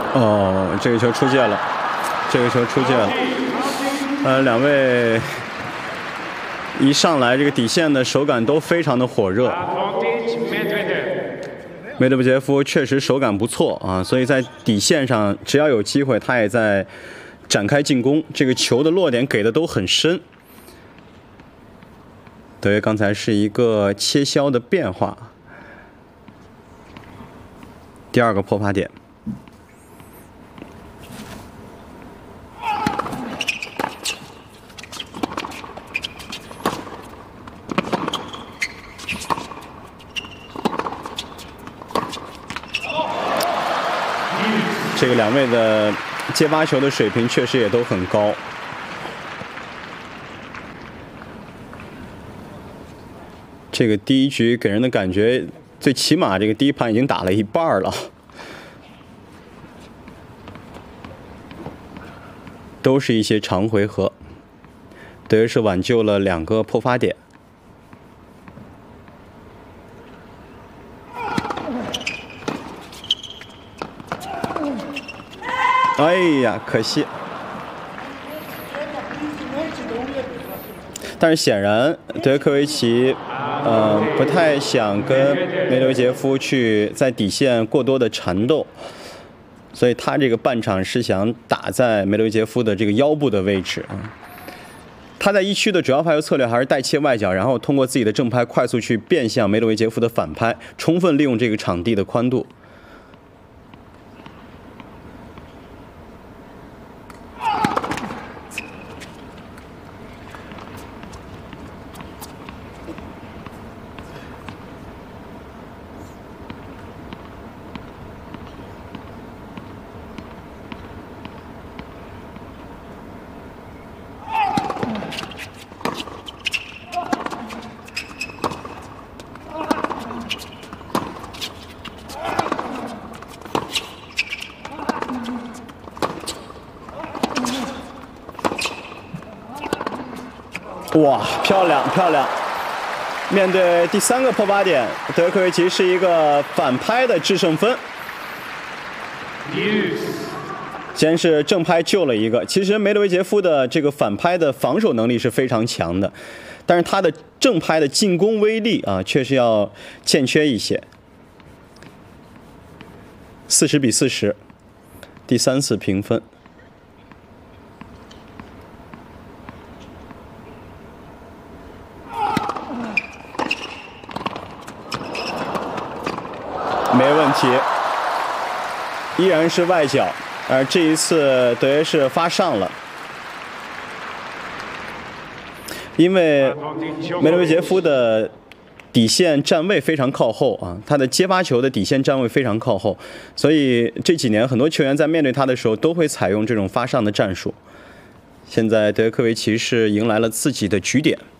哦，这个球出界了，这个球出界了。两位一上来这个底线的手感都非常的火热。梅德韦杰夫确实手感不错啊，所以在底线上只要有机会，他也在展开进攻。这个球的落点给的都很深。德约刚才是一个切削的变化。第二个破发点。这个两位的接发球的水平确实也都很高。这个第一局给人的感觉，最起码这个第一盘已经打了一半了，都是一些长回合。德约是挽救了2个破发点。哎呀，可惜。但是显然，德约科维奇，不太想跟梅德韦杰夫去在底线过多的缠斗，所以他这个半场是想打在梅德韦杰夫的这个腰部的位置啊。他在1区的主要发球策略还是带切外角，然后通过自己的正拍快速去变向梅德韦杰夫的反拍，充分利用这个场地的宽度。哇，漂亮漂亮！面对第3个破发点，德约科维奇是一个反拍的制胜分。先是正拍救了一个，其实梅德韦杰夫的这个反拍的防守能力是非常强的，但是他的正拍的进攻威力啊，确实要欠缺一些。40比40，第3次平分。没问题，依然是外角，而这一次德约是发上了，因为梅德韦杰夫的底线站位非常靠后啊，他的接发球的底线站位非常靠后，所以这几年很多球员在面对他的时候都会采用这种发上的战术。现在德约科维奇是迎来了自己的局点。